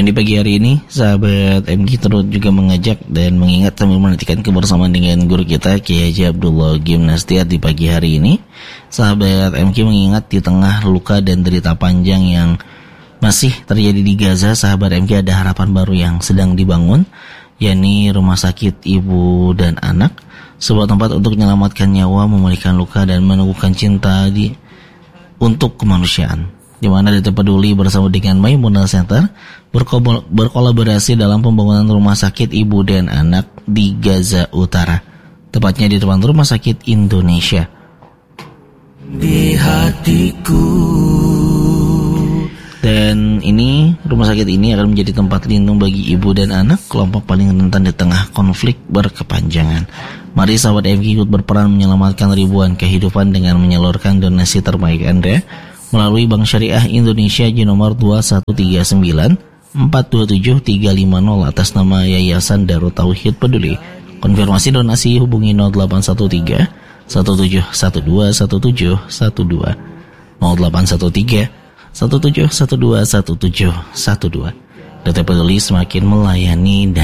Dan di pagi hari ini, sahabat MG terus juga mengajak dan mengingat sambil menantikan kebersamaan dengan guru kita Kiai Haji Abdullah Gimnastiar di pagi hari ini. Sahabat MG mengingat di tengah luka dan derita panjang yang masih terjadi di Gaza, sahabat MG ada harapan baru yang sedang dibangun, yakni Rumah Sakit Ibu dan Anak, sebuah tempat untuk menyelamatkan nyawa, memulihkan luka dan meneguhkan cinta untuk kemanusiaan, di mana DT Peduli bersama dengan Maimunah Center berkolaborasi dalam pembangunan Rumah Sakit Ibu dan Anak di Gaza Utara, tepatnya di depan Rumah Sakit Indonesia. Di hatiku. Dan ini, rumah sakit ini akan menjadi tempat lindung bagi ibu dan anak, kelompok paling rentan di tengah konflik berkepanjangan. Mari sahabat MG ikut berperan menyelamatkan ribuan kehidupan dengan menyalurkan donasi terbaik Anda melalui Bank Syariah Indonesia di nomor 2139-427-350 atas nama Yayasan Darut Tauhid Peduli. Konfirmasi donasi hubungi 0813-1712-1712 0813-1712-1712. DT Peduli semakin melayani dan